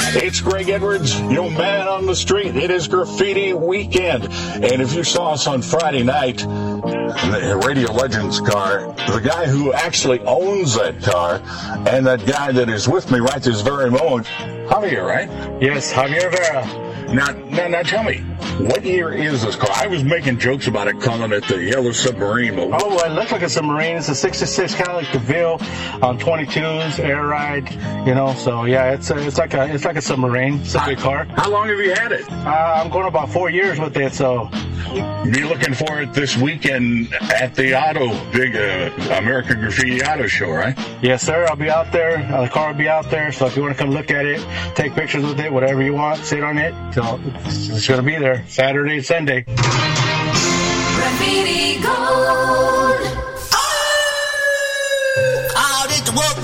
It's Greg Edwards, your man on the street. It is graffiti weekend. And if you saw us on Friday night, the Radio Legends car, the guy who actually owns that car, and that guy that is with me right this very moment, Javier, right? Yes, Javier Vera. Now tell me, what year is this car? I was making jokes about it, calling it the Yellow Submarine. But well, it looks like a submarine. It's a 66 Cadillac DeVille on 22s, air ride, so yeah, it's like a submarine. It's a good car. How long have you had it? I'm going about 4 years with it, so. Be looking for it this weekend at the big American Graffiti Auto Show, right? Yes, sir. I'll be out there. The car will be out there. So if you want to come look at it, take pictures with it, whatever you want, sit on it. So it's going to be there Saturday and Sunday. Graffiti Gold.